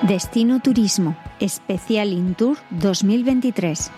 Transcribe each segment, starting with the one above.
Destino Turismo, especial Intour 2023.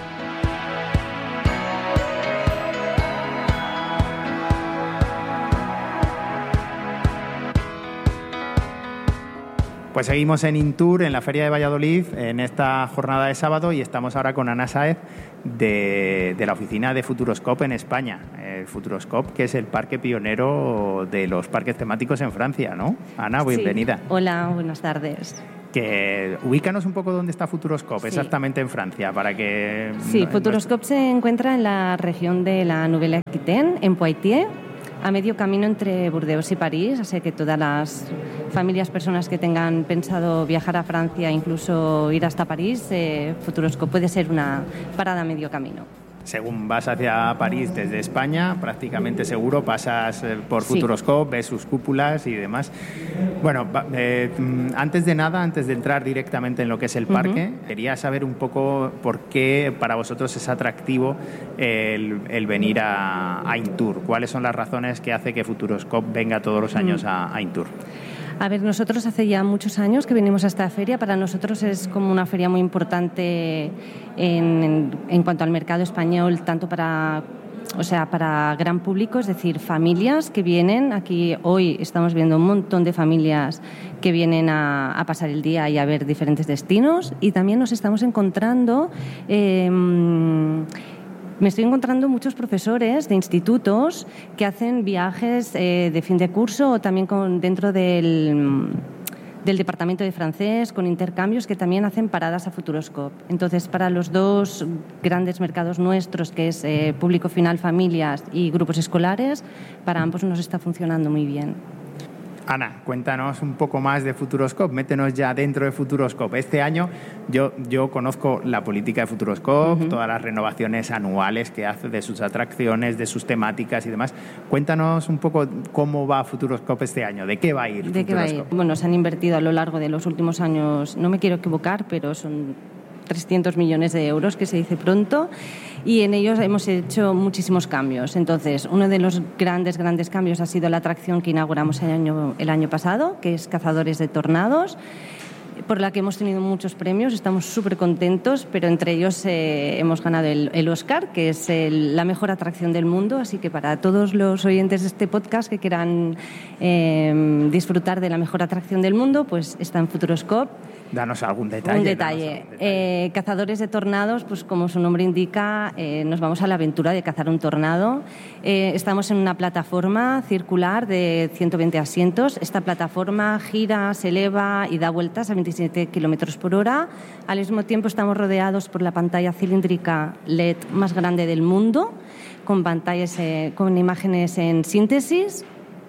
Pues seguimos en Intour, en la Feria de Valladolid, en esta jornada de sábado, y estamos ahora con Ana Sáez de la oficina de Futuroscope en España. El Futuroscope, que es el parque pionero de los parques temáticos en Francia, ¿no? Ana, bienvenida. Sí. Hola, buenas tardes. Ubícanos un poco dónde está Futuroscope, exactamente en Francia, para que... Sí, Futuroscope se encuentra en la región de la Nouvelle-Aquitaine, en Poitiers, a medio camino entre Burdeos y París, así que todas las familias, personas que tengan pensado viajar a Francia, incluso ir hasta París, Futuroscope puede ser una parada a medio camino. Según vas hacia París desde España, prácticamente seguro pasas por Futuroscope, ves sus cúpulas y demás. Bueno, antes de entrar directamente en lo que es el parque, quería saber un poco por qué para vosotros es atractivo el venir a Intour. ¿Cuáles son las razones que hace que Futuroscope venga todos los años a Intour? A ver, nosotros hace ya muchos años que venimos a esta feria. Para nosotros es como una feria muy importante en cuanto al mercado español, tanto para gran público, es decir, familias que vienen. Aquí hoy estamos viendo un montón de familias que vienen a pasar el día y a ver diferentes destinos, y también nos estamos encontrando... Me estoy encontrando muchos profesores de institutos que hacen viajes de fin de curso o también dentro del departamento de francés, con intercambios, que también hacen paradas a Futuroscope. Entonces, para los dos grandes mercados nuestros, que es público final, familias y grupos escolares, para ambos nos está funcionando muy bien. Ana, cuéntanos un poco más de Futuroscope, métenos ya dentro de Futuroscope. Este año yo conozco la política de Futuroscope, todas las renovaciones anuales que hace de sus atracciones, de sus temáticas y demás. Cuéntanos un poco cómo va Futuroscope este año, ¿de qué va a ir Futuroscope? Bueno, se han invertido a lo largo de los últimos años, no me quiero equivocar, pero son 300 millones de euros, que se dice pronto, y en ellos hemos hecho muchísimos cambios. Entonces, uno de los grandes cambios ha sido la atracción que inauguramos el año pasado, que es Cazadores de Tornados, por la que hemos tenido muchos premios. Estamos súper contentos, pero entre ellos hemos ganado el Oscar, que es la mejor atracción del mundo. Así que para todos los oyentes de este podcast que quieran disfrutar de la mejor atracción del mundo, pues está en Futuroscope. Danos algún detalle. Un detalle. Cazadores de tornados, pues como su nombre indica, nos vamos a la aventura de cazar un tornado. Estamos en una plataforma circular de 120 asientos. Esta plataforma gira, se eleva y da vueltas a 27 kilómetros por hora. Al mismo tiempo estamos rodeados por la pantalla cilíndrica LED más grande del mundo, con pantallas, con imágenes en síntesis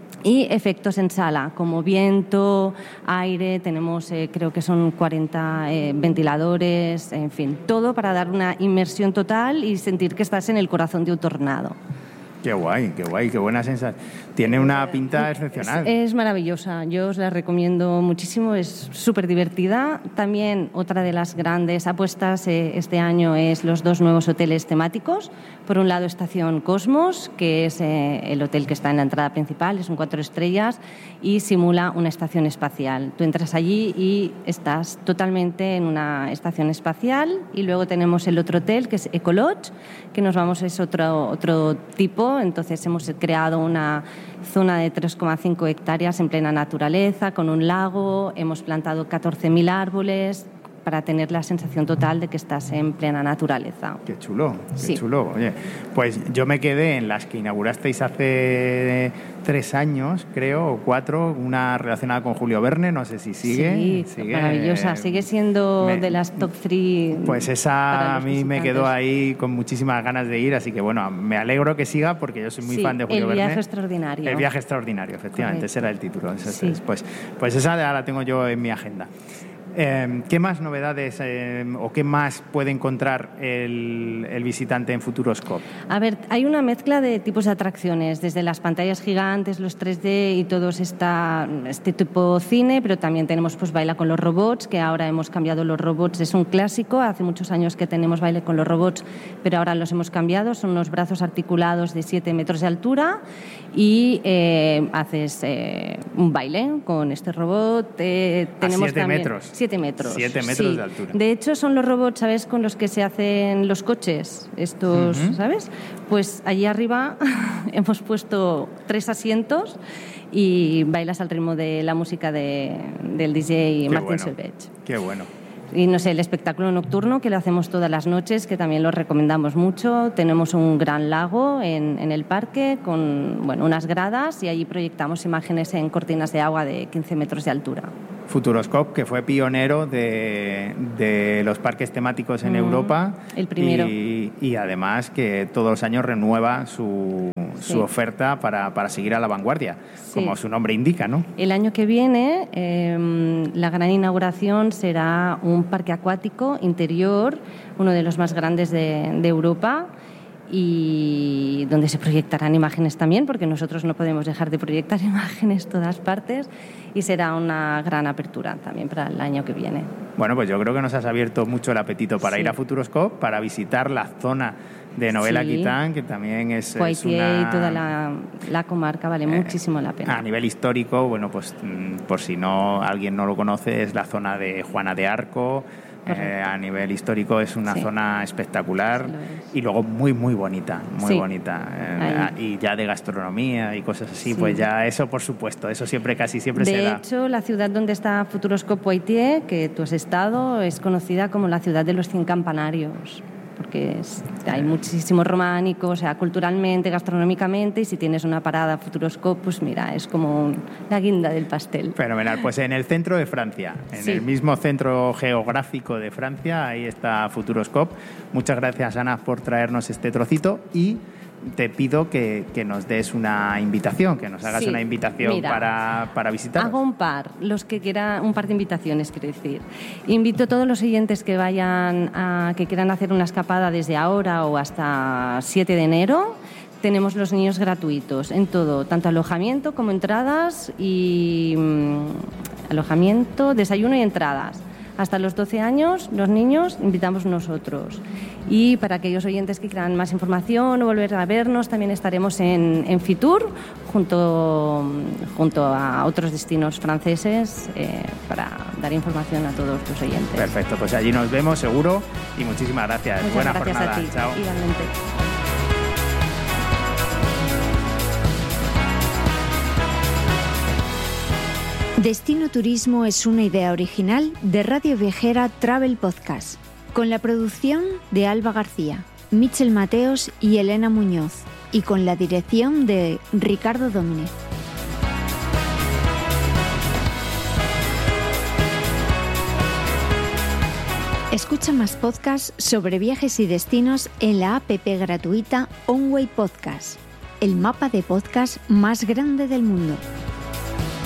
y efectos en sala, como viento, aire. Tenemos, creo que son 40 ventiladores, en fin, todo para dar una inmersión total y sentir que estás en el corazón de un tornado. Qué guay, qué buena sensación. Tiene una pinta excepcional. Es maravillosa, yo os la recomiendo muchísimo, es súper divertida. También otra de las grandes apuestas este año es los dos nuevos hoteles temáticos. Por un lado, Estación Cosmos, que es el hotel que está en la entrada principal, es un 4 estrellas y simula una estación espacial. Tú entras allí y estás totalmente en una estación espacial. Y luego tenemos el otro hotel, que es Ecolodge, que es otro tipo. Entonces hemos creado una zona de 3,5 hectáreas en plena naturaleza, con un lago. Hemos plantado 14.000 árboles para tener la sensación total de que estás en plena naturaleza. Qué chulo, qué chulo. Oye, pues yo me quedé en las que inaugurasteis hace 3 años, creo, o 4, una relacionada con Julio Verne, no sé si sigue. Sí, maravillosa, sigue siendo de las top 3. Pues esa a mí me quedó ahí con muchísimas ganas de ir, así que bueno, me alegro que siga porque yo soy muy fan de Julio Verne. El viaje extraordinario. El viaje extraordinario, efectivamente, correcto. Ese era el título. Sí. Pues esa ya la tengo yo en mi agenda. ¿Qué más novedades o qué más puede encontrar el visitante en Futuroscope? A ver, hay una mezcla de tipos de atracciones, desde las pantallas gigantes, los 3D y todo este tipo cine, pero también tenemos pues Baila con los robots, que ahora hemos cambiado los robots, es un clásico, hace muchos años que tenemos Baile con los robots, pero ahora los hemos cambiado, son unos brazos articulados de 7 metros de altura y haces un baile con este robot. Tenemos 7 metros. 7 metros. 7 metros de altura. De hecho, son los robots, ¿sabes?, con los que se hacen los coches, estos, ¿sabes? Pues allí arriba hemos puesto 3 asientos y bailas al ritmo de la música del DJ Martin Solveig. Qué bueno. Y no sé, el espectáculo nocturno que lo hacemos todas las noches, que también lo recomendamos mucho. Tenemos un gran lago en el parque con unas gradas y allí proyectamos imágenes en cortinas de agua de 15 metros de altura. Futuroscope, que fue pionero de los parques temáticos en Europa. El primero. Y además que todos los años renueva su oferta para seguir a la vanguardia, como su nombre indica, ¿no? El año que viene la gran inauguración será un parque acuático interior, uno de los más grandes de Europa, y donde se proyectarán imágenes también, porque nosotros no podemos dejar de proyectar imágenes todas partes, y será una gran apertura también para el año que viene. Bueno, pues yo creo que nos has abierto mucho el apetito para ir a Futuroscope, para visitar la zona de Novel-Aquitaine, que también es Poitiers y toda la comarca vale muchísimo la pena. A nivel histórico, bueno, pues por si alguien no lo conoce, es la zona de Juana de Arco. A nivel histórico es una zona espectacular y luego muy bonita, muy bonita. Y ya de gastronomía y cosas así, pues ya eso por supuesto, eso casi siempre se da. De hecho, la ciudad donde está Futuroscope Poitiers, que tú has estado, es conocida como la ciudad de los 100 campanarios. Porque hay muchísimo románico, o sea, culturalmente, gastronómicamente, y si tienes una parada Futuroscope, pues mira, es como la guinda del pastel. Fenomenal. Pues en el centro de Francia, en el mismo centro geográfico de Francia, ahí está Futuroscope. Muchas gracias, Ana, por traernos este trocito y te pido que nos des una invitación, que nos hagas una invitación para visitar. Hago un par de invitaciones, quiero decir. Invito a todos los oyentes que que quieran hacer una escapada desde ahora o hasta 7 de enero. Tenemos los niños gratuitos en todo, tanto alojamiento como entradas y alojamiento, desayuno y entradas. Hasta los 12 años, los niños, invitamos nosotros. Y para aquellos oyentes que quieran más información o volver a vernos, también estaremos en Fitur, junto a otros destinos franceses, para dar información a todos los oyentes. Perfecto, pues allí nos vemos seguro y muchísimas gracias. Muchas gracias jornada. A ti. Chao. Igualmente. Destino Turismo es una idea original de Radio Viajera Travel Podcast, con la producción de Alba García, Michel Mateos y Elena Muñoz, y con la dirección de Ricardo Domínguez. Escucha más podcasts sobre viajes y destinos en la app gratuita OnWay Podcast, el mapa de podcast más grande del mundo.